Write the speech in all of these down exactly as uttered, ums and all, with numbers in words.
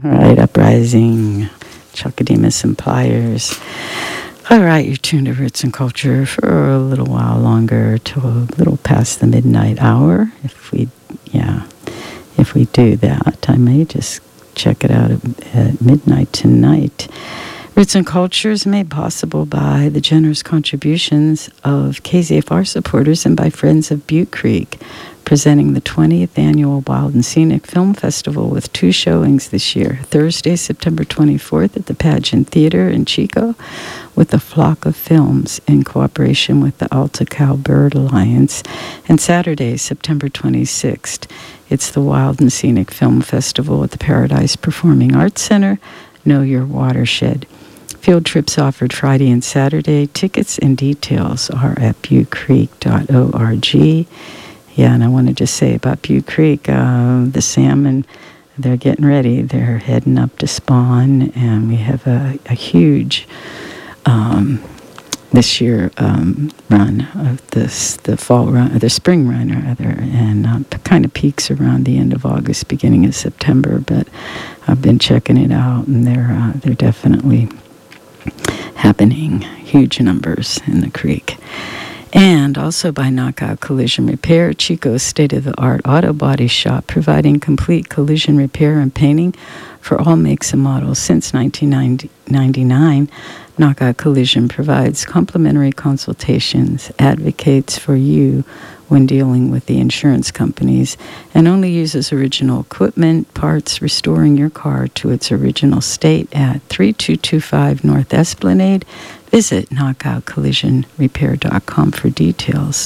All right, Uprising, Chakademus and Pliers. All right, you're tuned to Roots and Culture for a little while longer, till a little past the midnight hour. If we, yeah, if we do that, I may just check it out at, at midnight tonight. Roots and Culture is made possible by the generous contributions of K Z F R supporters and by Friends of Butte Creek, presenting the twentieth Annual Wild and Scenic Film Festival with two showings this year. Thursday, September twenty-fourth at the Pageant Theater in Chico with the Flock of Films in cooperation with the Alta Cal Bird Alliance. And Saturday, September twenty-sixth, it's the Wild and Scenic Film Festival at the Paradise Performing Arts Center. Know Your Watershed. Field trips offered Friday and Saturday. Tickets and details are at butte creek dot org. Yeah, and I want to just say about Butte Creek, uh, the salmon, they're getting ready. They're heading up to spawn, and we have a, a huge, um, this year, um, run of this, the fall run, or the spring run, rather, and uh, kind of peaks around the end of August, beginning of September, but I've been checking it out, and they're, uh, they're definitely happening, huge numbers in the creek. And also by Knockout Collision Repair, Chico's state-of-the-art auto body shop, providing complete collision repair and painting for all makes and models since nineteen ninety-nine. Knockout Collision provides complimentary consultations, advocates for you when dealing with the insurance companies, and only uses original equipment, parts, restoring your car to its original state at thirty-two twenty-five North Esplanade. Visit knockout collision repair dot com for details.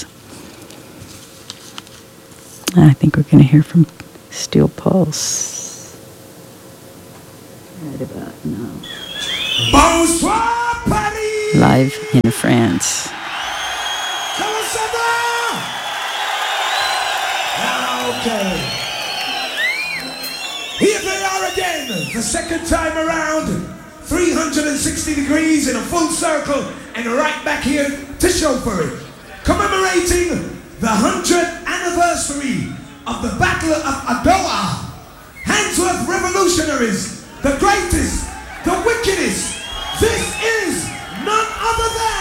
I think we're going to hear from Steel Pulse right about now. Bonsoir, Paris! Live in France. Comment ça va? Ah, okay. Here they are again, the second time around. three hundred sixty degrees in a full circle, and right back here to show for it. Commemorating the hundredth anniversary of the Battle of Adwa. Handsworth Revolutionaries, the greatest, the wickedest. This is none other than